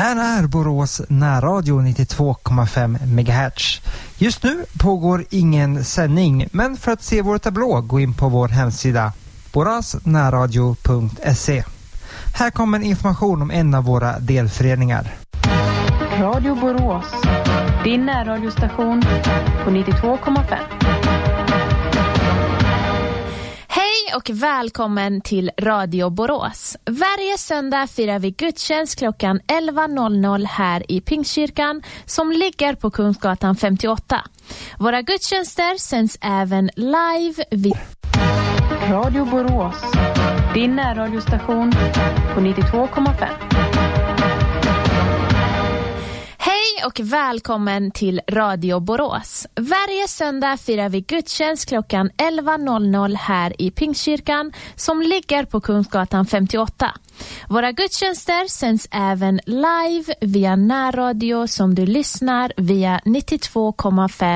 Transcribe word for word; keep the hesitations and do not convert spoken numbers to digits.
här är Borås närradio nittiotvå komma fem megahertz. Just nu pågår ingen sändning, men för att se vår tablå gå in på vår hemsida borasnärradio punkt se. Här kommer information om en av våra delföreningar. Radio Borås, din närradiostation på nittiotvå komma fem. Hej och välkommen till Radio Borås. Varje söndag firar vi gudstjänst klockan elva noll noll här i Pingstkyrkan som ligger på Kungsgatan femtioåtta. Våra gudstjänster sänds även live vid Radio Borås, din närradiostation på nittiotvå komma fem. Hej och välkommen till Radio Borås. Varje söndag firar vi gudstjänst klockan elva noll noll här i Pingstkyrkan som ligger på Kungsgatan femtioåtta. Våra gudstjänster sänds även live via närradio som du lyssnar via nittiotvå komma fem.